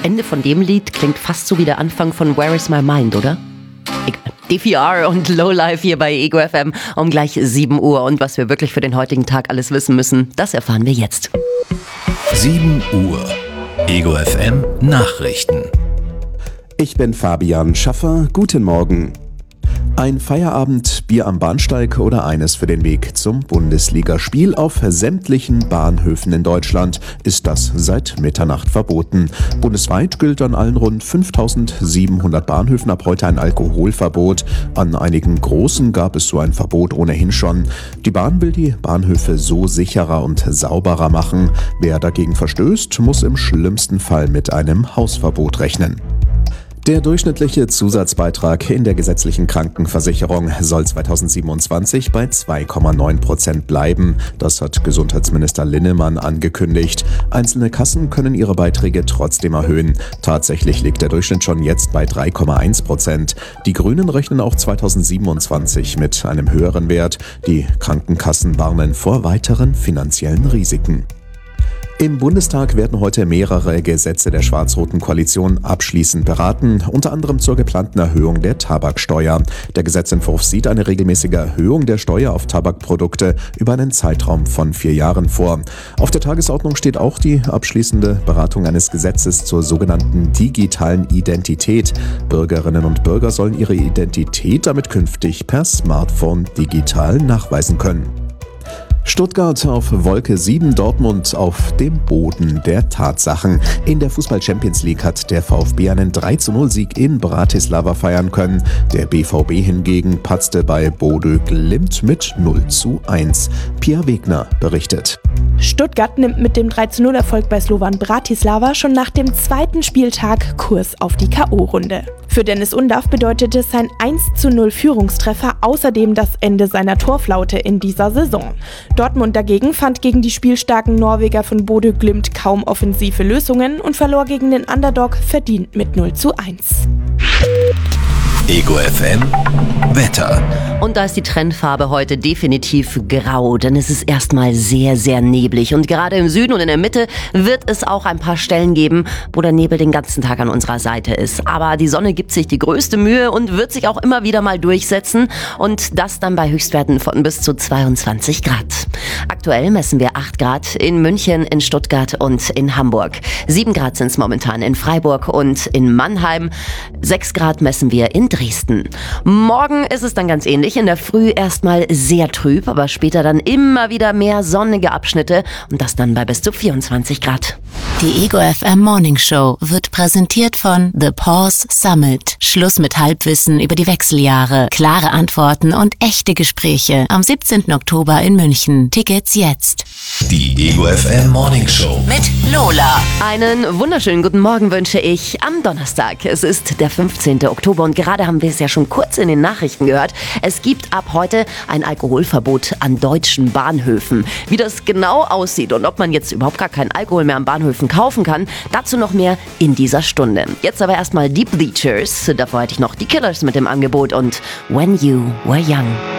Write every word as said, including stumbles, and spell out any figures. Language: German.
Ende von dem Lied klingt fast so wie der Anfang von Where is my mind, oder? D V R und Lowlife hier bei Ego F M um gleich sieben Uhr. Und was wir wirklich für den heutigen Tag alles wissen müssen, das erfahren wir jetzt. sieben Uhr. Ego F M Nachrichten. Ich bin Fabian Schaffer. Guten Morgen. Ein Feierabend, Bier am Bahnsteig oder eines für den Weg zum Bundesligaspiel auf sämtlichen Bahnhöfen in Deutschland ist das seit Mitternacht verboten. Bundesweit gilt an allen rund fünftausendsiebenhundert Bahnhöfen ab heute ein Alkoholverbot. An einigen großen gab es so ein Verbot ohnehin schon. Die Bahn will die Bahnhöfe so sicherer und sauberer machen. Wer dagegen verstößt, muss im schlimmsten Fall mit einem Hausverbot rechnen. Der durchschnittliche Zusatzbeitrag in der gesetzlichen Krankenversicherung soll zweitausendsiebenundzwanzig bei zwei Komma neun Prozent bleiben. Das hat Gesundheitsminister Linnemann angekündigt. Einzelne Kassen können ihre Beiträge trotzdem erhöhen. Tatsächlich liegt der Durchschnitt schon jetzt bei drei Komma eins Prozent. Die Grünen rechnen auch zweitausendsiebenundzwanzig mit einem höheren Wert. Die Krankenkassen warnen vor weiteren finanziellen Risiken. Im Bundestag werden heute mehrere Gesetze der schwarz-roten Koalition abschließend beraten, unter anderem zur geplanten Erhöhung der Tabaksteuer. Der Gesetzentwurf sieht eine regelmäßige Erhöhung der Steuer auf Tabakprodukte über einen Zeitraum von vier Jahren vor. Auf der Tagesordnung steht auch die abschließende Beratung eines Gesetzes zur sogenannten digitalen Identität. Bürgerinnen und Bürger sollen ihre Identität damit künftig per Smartphone digital nachweisen können. Stuttgart auf Wolke sieben, Dortmund auf dem Boden der Tatsachen. In der Fußball-Champions League hat der VfB einen drei zu null Sieg in Bratislava feiern können. Der B V B hingegen patzte bei Bodø Glimt mit null zu eins. Pia Wegner berichtet. Stuttgart nimmt mit dem drei zu null Erfolg bei Slovan Bratislava schon nach dem zweiten Spieltag Kurs auf die K O-Runde. Für Dennis Undav bedeutete sein eins zu null Führungstreffer außerdem das Ende seiner Torflaute in dieser Saison. Dortmund dagegen fand gegen die spielstarken Norweger von Bodø Glimt kaum offensive Lösungen und verlor gegen den Underdog verdient mit null zu eins. Ego F M Wetter. Und da ist die Trendfarbe heute definitiv grau, denn es ist erstmal sehr, sehr neblig. Und gerade im Süden und in der Mitte wird es auch ein paar Stellen geben, wo der Nebel den ganzen Tag an unserer Seite ist. Aber die Sonne gibt sich die größte Mühe und wird sich auch immer wieder mal durchsetzen. Und das dann bei Höchstwerten von bis zu zweiundzwanzig Grad. Aktuell messen wir acht Grad in München, in Stuttgart und in Hamburg. sieben Grad sind es momentan in Freiburg und in Mannheim. sechs Grad messen wir in Dresden. Morgen ist es dann ganz ähnlich. In der Früh erstmal sehr trüb, aber später dann immer wieder mehr sonnige Abschnitte und das dann bei bis zu vierundzwanzig Grad. Die Ego F M Morning Show wird präsentiert von The Pause Summit. Schluss mit Halbwissen über die Wechseljahre, klare Antworten und echte Gespräche am siebzehnten Oktober in München. Tickets jetzt. Die Ego F M Morning Show Mit Lola. Einen wunderschönen guten Morgen wünsche ich am Donnerstag. Es ist der fünfzehnten Oktober und gerade haben wir es ja schon kurz in den Nachrichten gehört. Es gibt ab heute ein Alkoholverbot an deutschen Bahnhöfen. Wie das genau aussieht und ob man jetzt überhaupt gar keinen Alkohol mehr an Bahnhöfen kaufen kann, dazu noch mehr in dieser Stunde. Jetzt aber erstmal die Bleachers. Davor hätte ich noch die Killers mit dem Angebot und When You Were Young.